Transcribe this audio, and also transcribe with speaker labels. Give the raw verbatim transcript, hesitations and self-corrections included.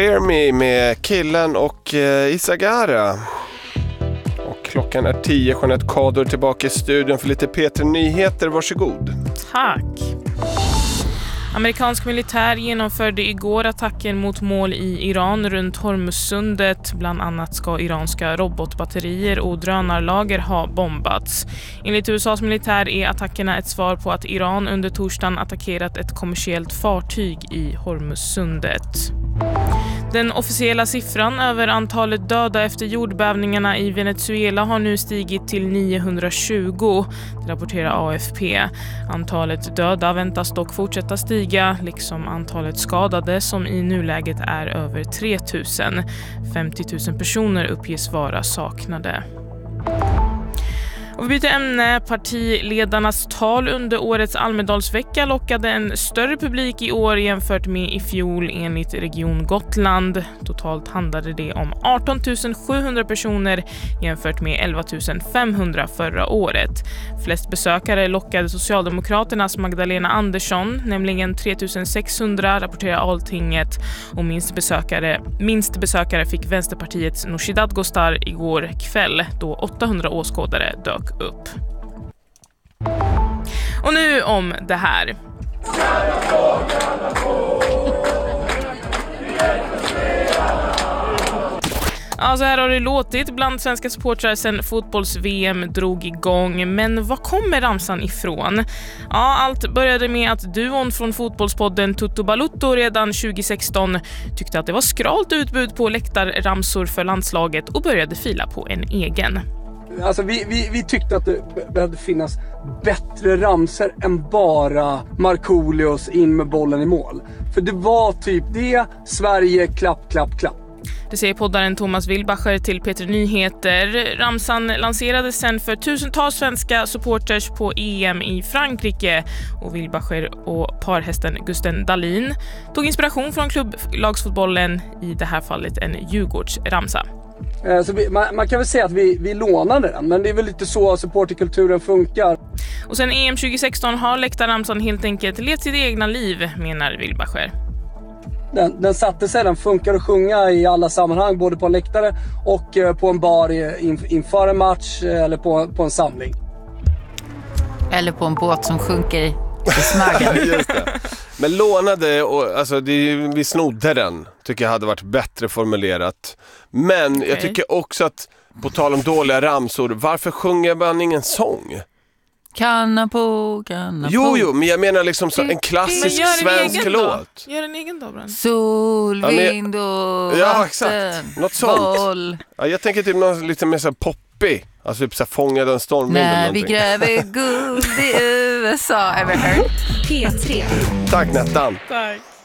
Speaker 1: Fear Me med Killen och eh, Isagara. Och klockan är tio. Jeanette Kador tillbaka i studion för lite P tre Nyheter. Varsågod.
Speaker 2: Tack. Amerikansk militär genomförde igår attacken mot mål i Iran runt Hormuzsundet. Bland annat ska iranska robotbatterier och drönarlager ha bombats. Enligt U S A:s militär är attackerna ett svar på att Iran under torsdagen attackerat ett kommersiellt fartyg i Hormuzsundet. Den officiella siffran över antalet döda efter jordbävningarna i Venezuela har nu stigit till niohundratjugo, rapporterar A F P. Antalet döda väntas dock fortsätta stiga, liksom antalet skadade som i nuläget är över tre tusen. femtio tusen personer uppges vara saknade. Och vi byter ämne. Partiledarnas tal under årets Almedalsvecka lockade en större publik i år jämfört med i fjol enligt Region Gotland. Totalt handlade det om arton tusen sjuhundra personer jämfört med elva tusen femhundra förra året. Flest besökare lockade Socialdemokraternas Magdalena Andersson, nämligen tre tusen sexhundra, rapporterar Alltinget. Och minst besökare, minst besökare fick Vänsterpartiets Nooshi Dadgostar igår kväll då åttahundra åskådare dök upp. Och nu om det här. Ja, så här har det låtit bland svenska supportrar sedan fotbolls-V M drog igång. Men var kommer ramsan ifrån? Ja, allt började med att duon från fotbollspodden Tutto Balutto redan tjugo sexton tyckte att det var skralt utbud på läktarramsor för landslaget och började fila på en egen.
Speaker 3: Alltså vi, vi, vi tyckte att det behövde finnas bättre ramser än bara Markoolios in med bollen i mål. För det var typ det, Sverige, klapp, klapp, klapp.
Speaker 2: Det säger poddaren Thomas Wilbacher till P tre Nyheter. Ramsan lanserades sen för tusentals svenska supporters på E M i Frankrike. Och Wilbacher och parhästen Gusten Dahlin tog inspiration från klubblagsfotbollen, i det här fallet en Djurgårdsramsa.
Speaker 3: Så vi, man, man kan väl säga att vi, vi lånade den, men det är väl lite så supporterkulturen funkar.
Speaker 2: Och sen E M tjugo sexton har läktarramsan helt enkelt levt sitt egna liv, menar Wilbacher.
Speaker 3: Den, den satte sig, den funkar att sjunga i alla sammanhang, både på en läktare och på en bar in, inför en match eller på, på en samling.
Speaker 4: Eller på en båt som sjunker i Smögen.
Speaker 1: Just det. Men lånade, och, alltså det, vi snodde den, tycker jag hade varit bättre formulerat. Men okay. Jag tycker också att, på tal om dåliga ramsor, varför sjunger man ingen sång?
Speaker 4: Kanna på, kanna på.
Speaker 1: Jo, jo, men jag menar liksom så, en klassisk svensk låt.
Speaker 2: Gör en egen då, Brand.
Speaker 4: Sol, vind och
Speaker 1: ja,
Speaker 4: vatten.
Speaker 1: Exakt. Något sånt. Ja, jag tänker typ något lite mer så här poppig. Alltså typ så här fångade en stormvind eller
Speaker 4: När
Speaker 1: någonting.
Speaker 4: vi gräver guld i U S A. Ever heard?
Speaker 5: P tre.
Speaker 1: Tack Nettan.
Speaker 2: Tack.